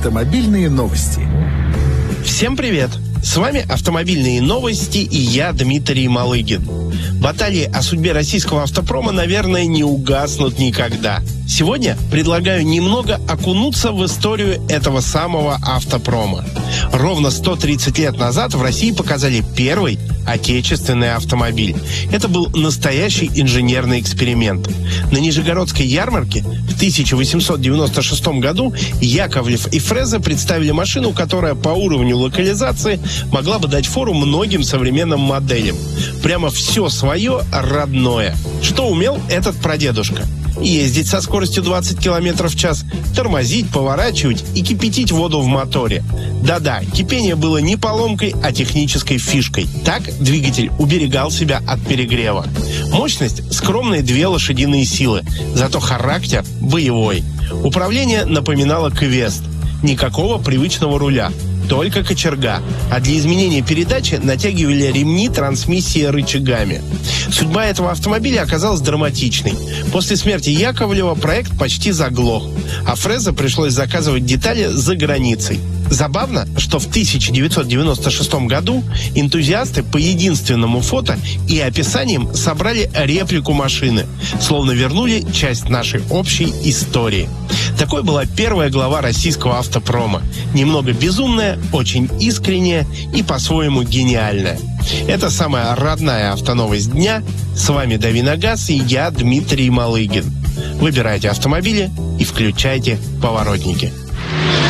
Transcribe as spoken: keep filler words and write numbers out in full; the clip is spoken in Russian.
Автомобильные новости. Всем привет! С вами «Автомобильные новости» и я, Дмитрий Малыгин. Баталии о судьбе российского автопрома, наверное, не угаснут никогда. Сегодня предлагаю немного окунуться в историю этого самого автопрома. Ровно сто тридцать лет назад в России показали первый отечественный автомобиль. Это был настоящий инженерный эксперимент. На Нижегородской ярмарке в тысяча восемьсот девяносто шестом году Яковлев и Фреза представили машину, которая по уровню локализации могла бы дать фору многим современным моделям. Прямо все свое родное. Что умел этот прадедушка? Ездить со скоростью двадцать километров в час, тормозить, поворачивать и кипятить воду в моторе. Да-да, кипение было не поломкой, а технической фишкой. Так двигатель уберегал себя от перегрева. Мощность – скромные две лошадиные силы, зато характер – боевой. Управление напоминало квест. Никакого привычного руля, только кочерга. А для изменения передачи натягивали ремни трансмиссии рычагами. Судьба этого автомобиля оказалась драматичной. После смерти Яковлева проект почти заглох, а Фреза пришлось заказывать детали за границей. Забавно, что в тысяча девятьсот девяносто шестом году энтузиасты по единственному фото и описаниям собрали реплику машины, словно вернули часть нашей общей истории. Такой была первая глава российского автопрома. Немного безумная, очень искренняя и по-своему гениальная. Это самая родная автоновость дня. С вами Дави на газ и я, Дмитрий Малыгин. Выбирайте автомобили и включайте поворотники.